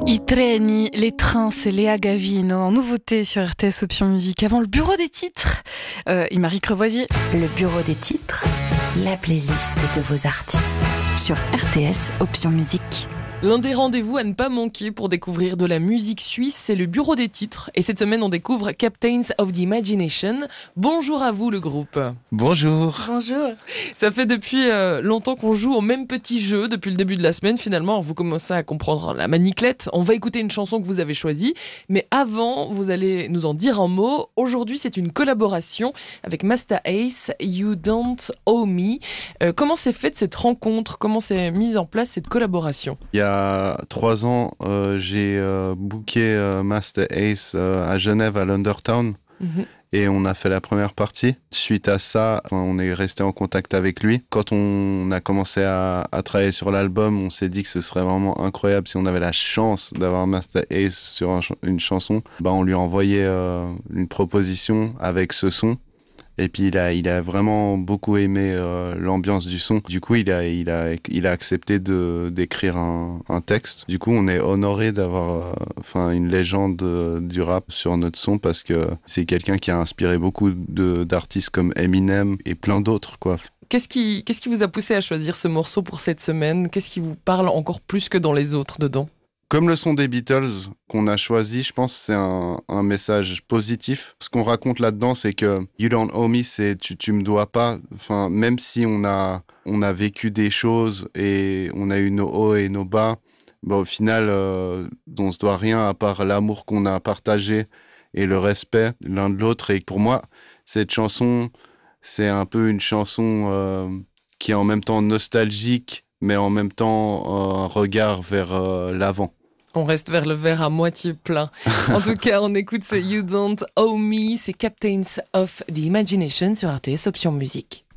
I treni, les trains, c'est Léa Gavin en nouveauté sur RTS Option Musique. Avant le bureau des titres, Marie Crevoisier. Le bureau des titres, la playlist de vos artistes sur RTS Option Musique. L'un des rendez-vous à ne pas manquer pour découvrir de la musique suisse, c'est le bureau des titres. Et cette semaine, on découvre Captains of the Imagination. Bonjour à vous, le groupe. Bonjour. Bonjour. Ça fait depuis longtemps qu'on joue au même petit jeu, depuis le début de la semaine. Finalement, vous commencez à comprendre la maniclette. On va écouter une chanson que vous avez choisie. Mais avant, vous allez nous en dire un mot. Aujourd'hui, c'est une collaboration avec Masta Ace, You Don't Owe Me. Comment s'est faite cette rencontre? Comment s'est mise en place cette collaboration? Il y a 3 ans, j'ai booké Masta Ace à Genève, à l'Undertown. Et on a fait la première partie. Suite à ça, on est resté en contact avec lui. Quand on a commencé à travailler sur l'album, on s'est dit que ce serait vraiment incroyable si on avait la chance d'avoir Masta Ace sur une chanson. On lui a envoyé une proposition avec ce son. Et puis il a vraiment beaucoup aimé l'ambiance du son. Du coup, il a accepté d'écrire un texte. Du coup, on est honoré d'avoir une légende du rap sur notre son parce que c'est quelqu'un qui a inspiré beaucoup d'artistes comme Eminem et plein d'autres, quoi. Qu'est-ce qui vous a poussé à choisir ce morceau pour cette semaine? Qu'est-ce qui vous parle encore plus que dans les autres dedans? Comme le son des Beatles qu'on a choisi, je pense que c'est un message positif. Ce qu'on raconte là-dedans, c'est que You don't owe me, c'est tu me dois pas. Enfin, même si on a vécu des choses et on a eu nos hauts et nos bas, au final, on se doit rien à part l'amour qu'on a partagé et le respect l'un de l'autre. Et pour moi, cette chanson, c'est un peu une chanson qui est en même temps nostalgique, mais en même temps un regard vers l'avant. On reste vers le verre à moitié plein. En tout cas, on écoute ce You Don't Owe Me, c'est Captains of the Imagination sur RTS Option Musique.